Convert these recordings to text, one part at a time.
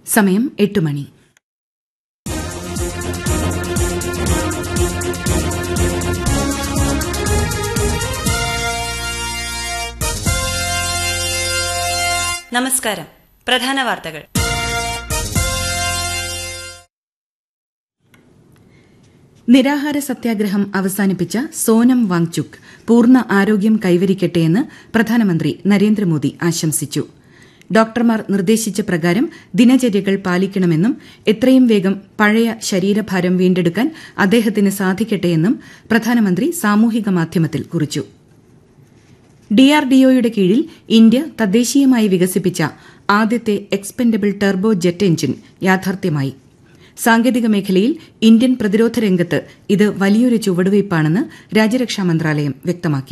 സമയം 8 മണി. നമസ്കാരം. പ്രധാന വാർത്തകൾ. നിരാഹാര സത്യാഗ്രഹം അവസാനിപ്പിച്ച സോനം വാങ്ചുക് പൂർണ്ണ ആരോഗ്യം കൈവരിക്കട്ടെയെന്ന് പ്രധാനമന്ത്രി നരേന്ദ്രമോദി ആശംസിച്ചു. ഡോക്ടർമാർ നിർദ്ദേശിച്ച പ്രകാരം ദിനചര്യകൾ പാലിക്കണമെന്നും എത്രയും വേഗം പഴയ ശരീരഭാരം വീണ്ടെടുക്കാൻ അദ്ദേഹത്തിന് സാധിക്കട്ടെയെന്നും പ്രധാനമന്ത്രി സാമൂഹിക മാധ്യമത്തിൽ കുറിച്ചു. DRDOയുടെ കീഴിൽ ഇന്ത്യ തദ്ദേശീയമായി വികസിപ്പിച്ച ആദ്യത്തെ എക്സ്പെൻഡബിൾ ടർബോ ജെറ്റ് എഞ്ചിൻ യാഥാർത്ഥ്യമായി. സാങ്കേതിക മേഖലയിൽ ഇന്ത്യൻ പ്രതിരോധ രംഗത്ത് ഇത് വലിയൊരു ചുവടുവയ്പ്പാണെന്ന് രാജ്യരക്ഷാ മന്ത്രാലയം വ്യക്തമാക്കി.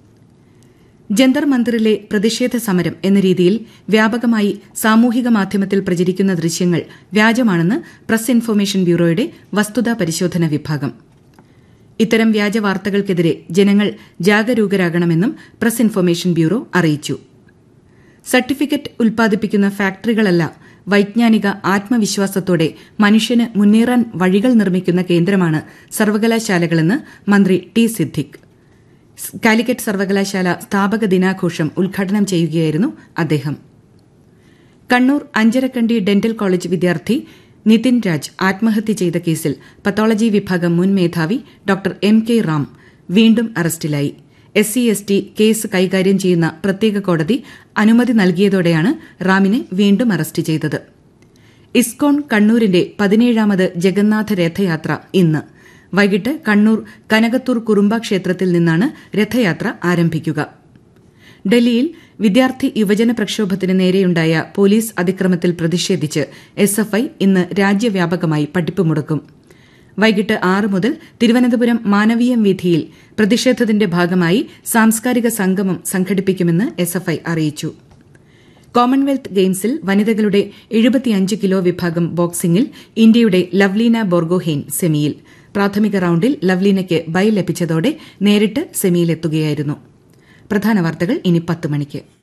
ജന്തർ മന്ദിറിലെ പ്രതിഷേധ സമരം എന്ന രീതിയിൽ വ്യാപകമായി സാമൂഹിക മാധ്യമത്തിൽ പ്രചരിക്കുന്ന ദൃശ്യങ്ങൾ വ്യാജമാണെന്ന് പ്രസ് ഇൻഫർമേഷൻ ബ്യൂറോയുടെ വസ്തുതാ പരിശോധന വിഭാഗം. ഇത്തരം വ്യാജ വാർത്തകൾക്കെതിരെ ജനങ്ങൾ ജാഗരൂകരാകണമെന്നും പ്രസ് ഇൻഫർമേഷൻ ബ്യൂറോ അറിയിച്ചു. സർട്ടിഫിക്കറ്റ് ഉൽപ്പാദിപ്പിക്കുന്ന ഫാക്ടറികളല്ല, വൈജ്ഞാനിക ആത്മവിശ്വാസത്തോടെ മനുഷ്യന് മുന്നേറാൻ വഴികൾ നിർമ്മിക്കുന്ന കേന്ദ്രമാണ് സർവകലാശാലകളെന്ന് മന്ത്രി ടി സിദ്ദിഖ്. കാലിക്കറ്റ് സർവകലാശാല സ്ഥാപക ദിനാഘോഷം ഉദ്ഘാടനം ചെയ്യുകയായിരുന്നു അദ്ദേഹം. കണ്ണൂർ അഞ്ചരക്കണ്ടി ഡെന്റൽ കോളേജ് വിദ്യാർത്ഥി നിതിൻ രാജ് ആത്മഹത്യ ചെയ്ത കേസിൽ പത്തോളജി വിഭാഗം മുൻ മേധാവി ഡോക്ടർ MK റാം വീണ്ടും അറസ്റ്റിലായി. SC/ST കേസ് കൈകാര്യം ചെയ്യുന്ന പ്രത്യേക കോടതി അനുമതി നൽകിയതോടെയാണ് റാമിനെ വീണ്ടും അറസ്റ്റ് ചെയ്തത്. ഇസ്കോൺ കണ്ണൂരിന്റെ 17ാമത് ജഗന്നാഥ രഥയാത്ര ഇന്ന് വൈകിട്ട് കണ്ണൂർ കനകത്തൂർ കുറുമ്പ ക്ഷേത്രത്തിൽ നിന്നാണ് രഥയാത്ര ആരംഭിക്കുക. ഡൽഹിയിൽ വിദ്യാർത്ഥി യുവജന പ്രക്ഷോഭത്തിന് നേരെയുണ്ടായ പോലീസ് അതിക്രമത്തിൽ പ്രതിഷേധിച്ച് SFI ഇന്ന് രാജ്യവ്യാപകമായി പട്ടിപ്പ് മുടക്കും. വൈകിട്ട് 6 മുതൽ തിരുവനന്തപുരം മാനവീയം വീഥിയിൽ പ്രതിഷേധത്തിന്റെ ഭാഗമായി സാംസ്കാരിക സംഗമം സംഘടിപ്പിക്കുമെന്ന് SFI അറിയിച്ചു. കോമൺവെൽത്ത് ഗെയിംസിൽ വനിതകളുടെ 75 കിലോ വിഭാഗം ബോക്സിംഗിൽ ഇന്ത്യയുടെ ലവ്ലീന ബോർഗോഹെയ്ൻ സെമിയിൽ. പ്രാഥമിക റൌണ്ടിൽ ലവ്ലീനയ്ക്ക് ബൈ ലഭിച്ചതോടെ നേരിട്ട് സെമിയിലെത്തുകയായിരുന്നു. പ്രധാന വാർത്തകൾ ഇനി 10 മണിക്ക്.